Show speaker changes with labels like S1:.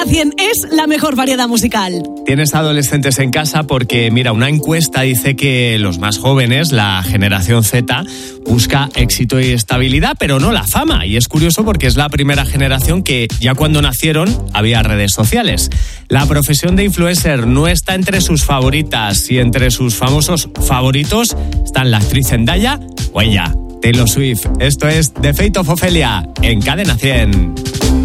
S1: Cadena 100 es la mejor variedad musical.
S2: Tienes adolescentes en casa porque, mira, una encuesta dice que los más jóvenes, la generación Z, busca éxito y estabilidad, pero no la fama. Y es curioso porque es la primera generación que ya cuando nacieron había redes sociales. La profesión de influencer no está entre sus favoritas y entre sus famosos favoritos están la actriz Zendaya o ella, Taylor Swift. Esto es The Fate of Ophelia en Cadena 100.